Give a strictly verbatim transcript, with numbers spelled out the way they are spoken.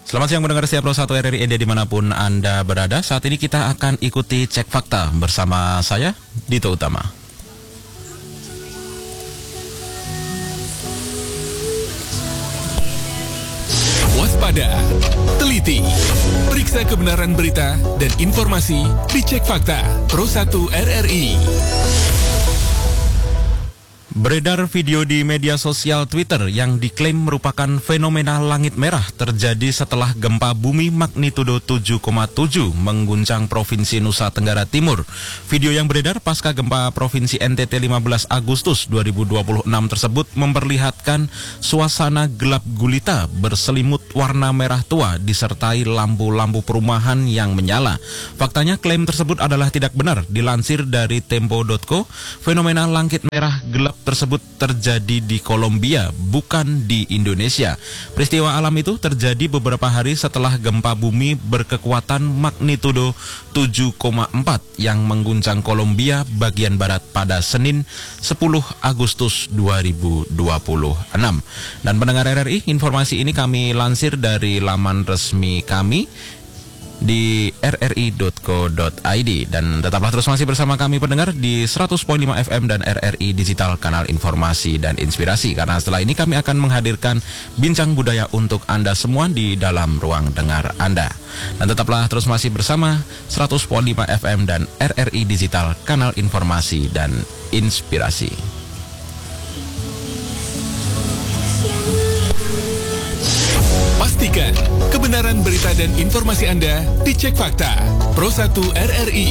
Selamat siang mendengar setiap Pro satu R R I India dimanapun Anda berada. Saat ini kita akan ikuti cek fakta bersama saya, Dito Utama. Waspada, teliti, periksa kebenaran berita dan informasi di Cek Fakta Pro satu R R I. Beredar video di media sosial Twitter yang diklaim merupakan fenomena langit merah terjadi setelah gempa bumi magnitudo tujuh koma tujuh mengguncang Provinsi Nusa Tenggara Timur. Video yang beredar pasca gempa Provinsi N T T lima belas Agustus dua ribu dua puluh enam tersebut memperlihatkan suasana gelap gulita berselimut warna merah tua disertai lampu-lampu perumahan yang menyala. Faktanya klaim tersebut adalah tidak benar. Dilansir dari tempo dot co, fenomena langit merah gelap tersebut terjadi di Kolombia, bukan di Indonesia. Peristiwa alam itu terjadi beberapa hari setelah gempa bumi berkekuatan magnitudo tujuh koma empat yang mengguncang Kolombia bagian barat pada Senin sepuluh Agustus dua ribu dua puluh enam. Dan pendengar R R I, informasi ini kami lansir dari laman resmi kami di r r i dot co dot i d. Dan tetaplah terus masih bersama kami pendengar di seratus koma lima F M dan R R I Digital, kanal informasi dan inspirasi. Karena setelah ini kami akan menghadirkan bincang budaya untuk Anda semua di dalam ruang dengar Anda. Dan tetaplah terus masih bersama seratus koma lima F M dan R R I Digital, kanal informasi dan inspirasi. Pastikan kebenaran berita dan informasi Anda di Cek Fakta Pro satu R R I.